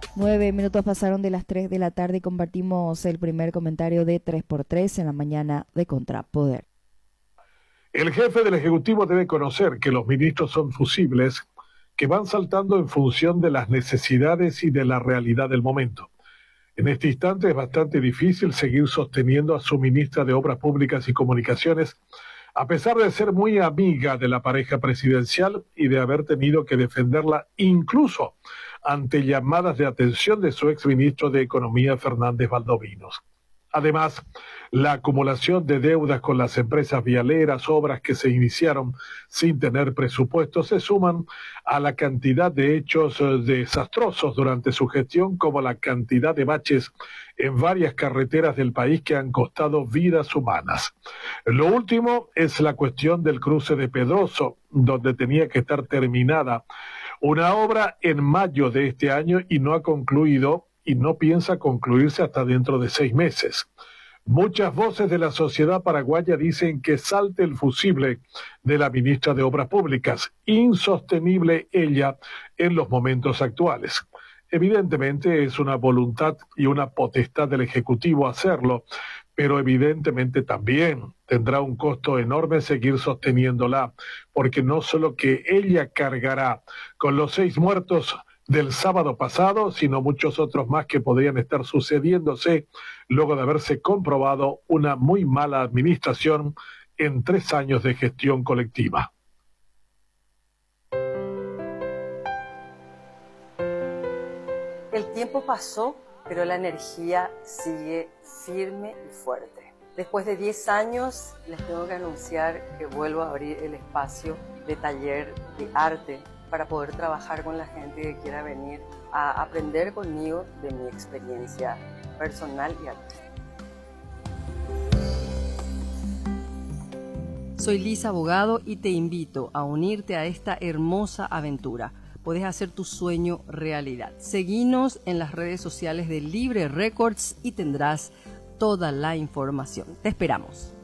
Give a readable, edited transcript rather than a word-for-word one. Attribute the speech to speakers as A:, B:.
A: 9 minutos pasaron de las 3 de la tarde y compartimos el primer comentario de 3x3 en la mañana de Contrapoder.
B: El jefe del Ejecutivo debe conocer que los ministros son fusibles que van saltando en función de las necesidades y de la realidad del momento. En este instante es bastante difícil seguir sosteniendo a su ministra de Obras Públicas y Comunicaciones, a pesar de ser muy amiga de la pareja presidencial y de haber tenido que defenderla incluso ante llamadas de atención de su exministro de Economía, Fernández Valdovinos. Además, la acumulación de deudas con las empresas vialeras, obras que se iniciaron sin tener presupuesto, se suman a la cantidad de hechos desastrosos durante su gestión, como la cantidad de baches en varias carreteras del país que han costado vidas humanas. Lo último es la cuestión del cruce de Pedroso, donde tenía que estar terminada una obra en mayo de este año y no ha concluido, y no piensa concluirse hasta dentro de 6 meses. Muchas voces de la sociedad paraguaya dicen que salte el fusible de la ministra de Obras Públicas, insostenible ella en los momentos actuales. Evidentemente es una voluntad y una potestad del Ejecutivo hacerlo, pero evidentemente también tendrá un costo enorme seguir sosteniéndola, porque no solo que ella cargará con los 6 muertos del sábado pasado, sino muchos otros más que podrían estar sucediéndose luego de haberse comprobado una muy mala administración en 3 años de gestión colectiva.
C: El tiempo pasó, pero la energía sigue firme y fuerte. Después de 10 años, les tengo que anunciar que vuelvo a abrir el espacio de taller de arte para poder trabajar con la gente que quiera venir a aprender conmigo de mi experiencia personal y artística. Soy Liz Abogado y te invito a unirte a esta hermosa aventura. Puedes hacer tu sueño realidad. Seguinos en las redes sociales de Libre Records y tendrás toda la información. Te esperamos.